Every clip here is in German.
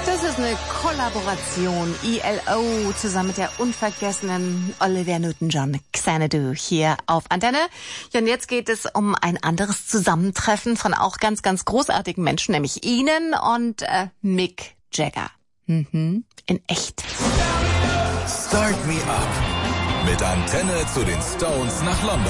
Das ist eine Kollaboration. ELO zusammen mit der unvergessenen Olivia Newton-John, Xanadu hier auf Antenne. Ja, und jetzt geht es um ein anderes Zusammentreffen von auch ganz, ganz großartigen Menschen, nämlich Ihnen und Mick Jagger. In echt. Start Me Up. Mit Antenne zu den Stones nach London.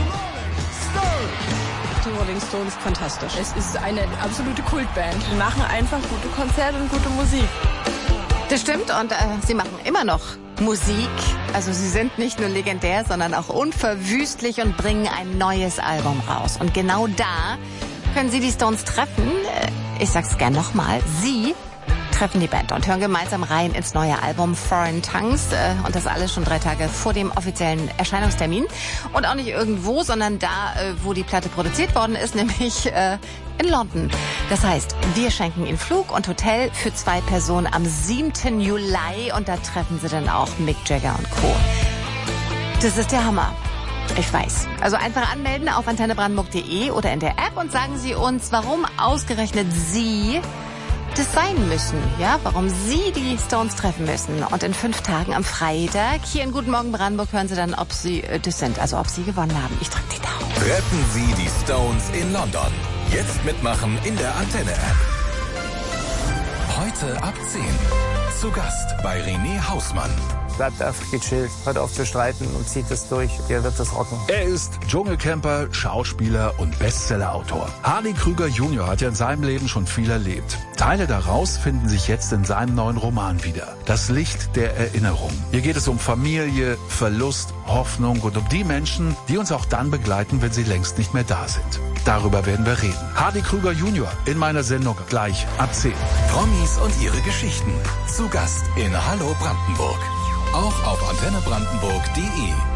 Die Rolling Stones fantastisch. Es ist eine absolute Kultband. Wir machen einfach gute Konzerte und gute Musik. Das stimmt und sie machen immer noch Musik. Also sie sind nicht nur legendär, sondern auch unverwüstlich und bringen ein neues Album raus. Und genau da können Sie die Stones treffen. Ich sag's gern nochmal. Sie treffen die Band und hören gemeinsam rein ins neue Album Foreign Tongues. Und das alles schon 3 Tage vor dem offiziellen Erscheinungstermin. Und auch nicht irgendwo, sondern da, wo die Platte produziert worden ist, nämlich in London. Das heißt, wir schenken Ihnen Flug und Hotel für 2 Personen am 7. Juli. Und da treffen Sie dann auch Mick Jagger und Co. Das ist der Hammer. Ich weiß. Also einfach anmelden auf antennebrandenburg.de oder in der App und sagen Sie uns, warum ausgerechnet Sie das sein müssen, ja, warum Sie die Stones treffen müssen. Und in 5 Tagen am Freitag hier in Guten Morgen Brandenburg hören Sie dann, ob Sie das sind, also ob Sie gewonnen haben. Ich drücke die Daumen. Treffen Sie die Stones in London. Jetzt mitmachen in der Antenne-App. Heute ab 10. Zu Gast bei René Hausmann. Bleibt einfach gechillt, hört auf zu streiten und zieht es durch. Ihr wird das rocken. Er ist Dschungelcamper, Schauspieler und Bestsellerautor. Hardy Krüger Jr. hat ja in seinem Leben schon viel erlebt. Teile daraus finden sich jetzt in seinem neuen Roman wieder. Das Licht der Erinnerung. Hier geht es um Familie, Verlust, Hoffnung und um die Menschen, die uns auch dann begleiten, wenn sie längst nicht mehr da sind. Darüber werden wir reden. Hardy Krüger Jr. in meiner Sendung gleich ab 10. Promis und ihre Geschichten. Zu Gast in Hallo Brandenburg. Auch auf antennebrandenburg.de.